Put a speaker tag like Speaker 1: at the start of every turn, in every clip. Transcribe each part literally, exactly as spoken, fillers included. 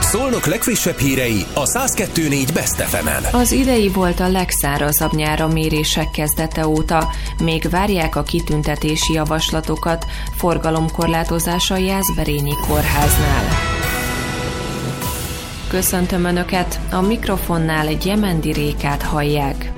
Speaker 1: Szolnok legfrissebb hírei a száz kettő négy Best ef emen.
Speaker 2: Az idei volt a legszárazabb nyár a mérések kezdete óta. Még várják a kitüntetési javaslatokat. Forgalomkorlátozás a Jászberényi kórháznál. Köszöntöm Önöket, a mikrofonnál Gyemendi Rékát hallják.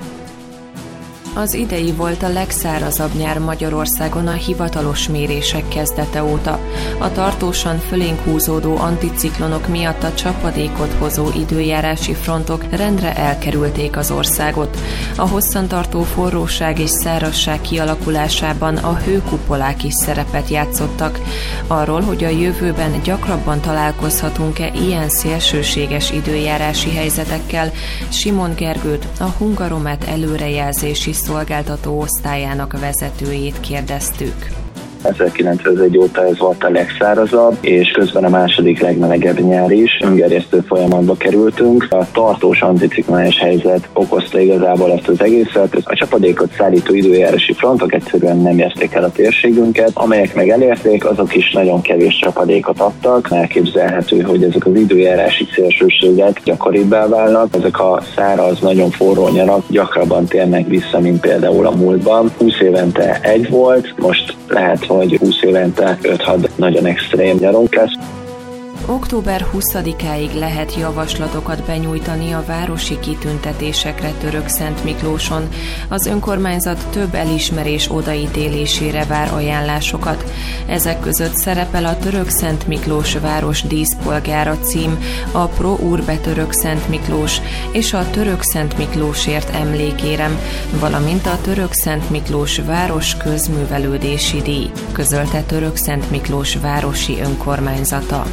Speaker 2: Az idei volt a legszárazabb nyár Magyarországon a hivatalos mérések kezdete óta. A tartósan fölénk húzódó anticiklonok miatt a csapadékot hozó időjárási frontok rendre elkerülték az országot. A hosszantartó forróság és szárazság kialakulásában a hőkupolák is szerepet játszottak. Arról, hogy a jövőben gyakrabban találkozhatunk-e ilyen szélsőséges időjárási helyzetekkel, Simon Gergőt, a Hungaromet előrejelzési szolgáltató osztályának vezetőjét kérdeztük.
Speaker 3: ezerkilencszázegy óta ez volt a legszárazabb, és közben a második legmelegebb nyár is. Öngerjesztő folyamatba kerültünk. A tartós anticiklonális helyzet okozta igazából ezt az egészet. A csapadékot szállító időjárási frontok egyszerűen nem érték el a térségünket. Amelyek meg elérték, azok is nagyon kevés csapadékot adtak. Elképzelhető, hogy ezek az időjárási szélsőségek gyakoribbá válnak. Ezek a száraz, nagyon forró nyarak gyakrabban térnek vissza, mint például a múltban. húsz évente egy volt, most lehet, hogy húsz évente öt-hat nagyon extrém nyarunk lesz.
Speaker 2: október huszadikáig lehet javaslatokat benyújtani a városi kitüntetésekre Törökszentmiklóson. Az önkormányzat több elismerés odaítélésére vár ajánlásokat. Ezek között szerepel a Törökszentmiklós város díszpolgára cím, a Pro Urbe Törökszentmiklós és a Törökszentmiklósért emlékérem, valamint a Törökszentmiklós város közművelődési díj, közölte Törökszentmiklós városi önkormányzata.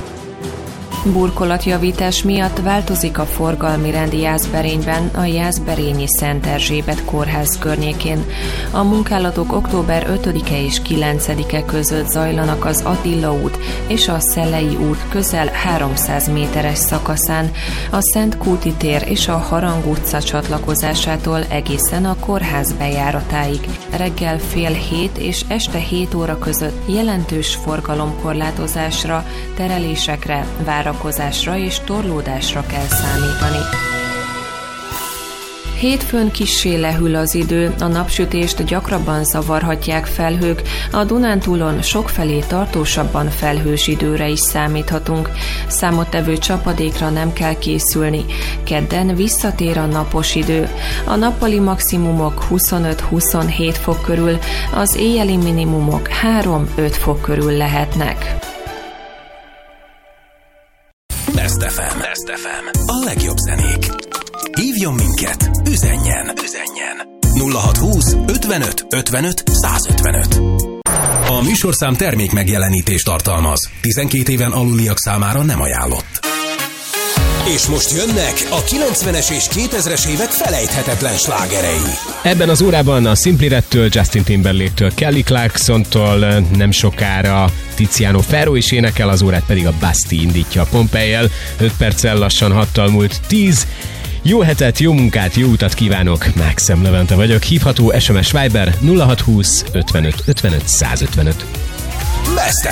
Speaker 2: Burkolatjavítás miatt változik a forgalmi rend Jászberényben, a Jászberényi Szent Erzsébet kórház környékén. A munkálatok október ötödike és kilencedike között zajlanak az Attila út és a Szellei út közel háromszáz méteres szakaszán, a Szentkúti tér és a Harang utca csatlakozásától egészen a kórház bejáratáig. Reggel fél hét és este hét óra között jelentős forgalomkorlátozásra, terelésekre, várakozásra és torlódásra kell számítani. Hétfőn kissé lehűl az idő, a napsütést gyakrabban zavarhatják felhők, a Dunántúlon sokfelé tartósabban felhős időre is számíthatunk. Számottevő csapadékra nem kell készülni. Kedden visszatér a napos idő. A nappali maximumok huszonöt-huszonhét fok körül, az éjjeli minimumok három-öt fok körül lehetnek.
Speaker 1: Best ef em. Best ef em. A legjobb zenék. Hívjon minket, üzenjen, üzenjen. nulla hatszázhúsz ötvenöt ötvenöt százötvenöt. A műsorszám termék megjelenítést tartalmaz. tizenkét éven aluliak számára nem ajánlott. És most jönnek a kilencvenes és kétezres évek felejthetetlen slágerei.
Speaker 4: Ebben az órában a Simply Red-től, Justin Timberlake-től, Kelly Clarkson-tól, nem sokára Tiziano Ferro is énekel, az órát pedig a Basti indítja a Pompejjel. öt perccel lassan hattal múlt tíz. Jó hetet, jó munkát, jó utat kívánok, Mákszem Levente vagyok, hívható es em es Viber nulla hatszázhúsz ötvenöt ötvenöt százötvenöt.
Speaker 1: Best